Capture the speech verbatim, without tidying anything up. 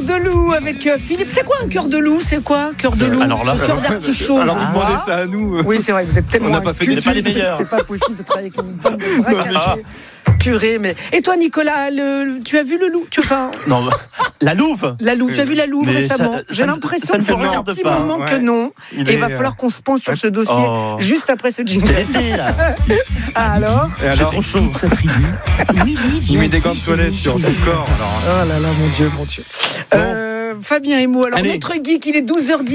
de loup avec euh, Philippe. C'est quoi un cœur de loup? C'est quoi cœur de loup? Alors là, un cœur d'artichaut. Alors vous Ah. demandez ça à nous. Oui, c'est vrai, vous êtes tellement On n'a pas fait des- incultes, pas les meilleurs. c'est pas possible de travailler avec une bande de bras cachés. Purée, mais. Et toi, Nicolas, le... tu as vu le loup? Tu... Enfin, non, la Louve. la louve, tu as vu la louve Mais récemment? ça- J'ai ça ne- l'impression ça ne que ça me fait un regarde petit pas. moment que Ouais. non. Il Et il va est, falloir euh, qu'on se penche sur ce dossier Oh. juste après ce C'est jingle. l'été, là. Ah, alors Et C'est alors, trop chaud. Sa tribu. Willy il vient met des gants de toilette sur son corps. Alors, Oh là là, mon Dieu, mon Dieu. Euh, Fabien et moi, alors Allez. notre geek, il est douze heures dix.